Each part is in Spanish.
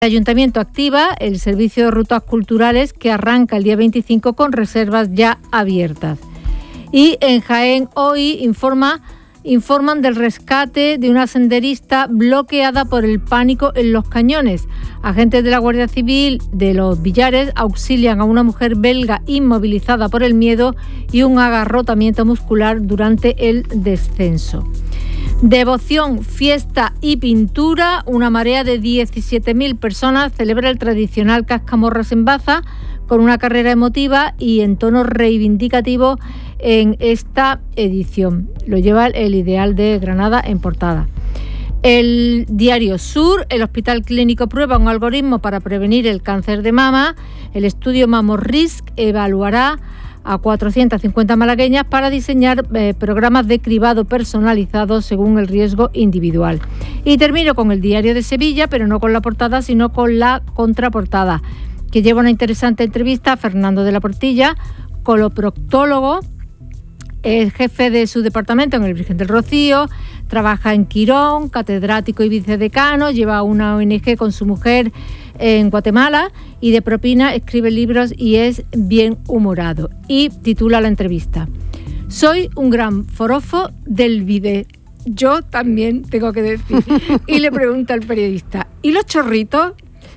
El Ayuntamiento activa el servicio de rutas culturales que arranca el día 25 con reservas ya abiertas. Y en Jaén hoy informan del rescate de una senderista bloqueada por el pánico en Los Cañones. Agentes de la Guardia Civil de Los Villares auxilian a una mujer belga inmovilizada por el miedo y un agarrotamiento muscular durante el descenso. Devoción, fiesta y pintura. Una marea de 17.000 personas celebra el tradicional Cascamorras en Baza con una carrera emotiva y en tono reivindicativo en esta edición. Lo lleva el Ideal de Granada en portada. El Diario Sur, el Hospital Clínico prueba un algoritmo para prevenir el cáncer de mama. El estudio MammoRisk evaluará a 450 malagueñas para diseñar programas de cribado personalizados según el riesgo individual. Y termino con el Diario de Sevilla, pero no con la portada, sino con la contraportada, que lleva una interesante entrevista a Fernando de la Portilla, coloproctólogo, es jefe de su departamento en el Virgen del Rocío, trabaja en Quirón, catedrático y vicedecano, lleva una ONG con su mujer en Guatemala y de propina escribe libros y es bien humorado. Y titula la entrevista: soy un gran forofo del bidet. Yo también tengo que decir. Y le pregunta al periodista: ¿y los chorritos?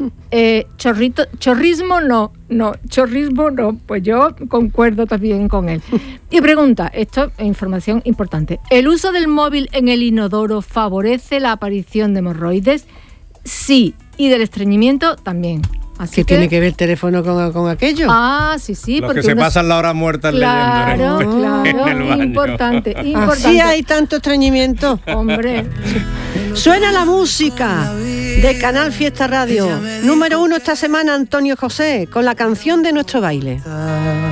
Chorrismo no, chorrismo no. Pues yo concuerdo también con él. Y pregunta, esto es información importante: ¿el uso del móvil en el inodoro favorece la aparición de hemorroides? Sí, y del estreñimiento también. Así ¿Qué tiene que ver el teléfono con aquello? Ah, sí. Los que se pasan la hora muerta leyendo Claro, en el baño. Importante. Así hay tanto estreñimiento. Hombre. Suena la música de Canal Fiesta Radio. Número 1 esta semana, Antonio José, con la canción de nuestro baile.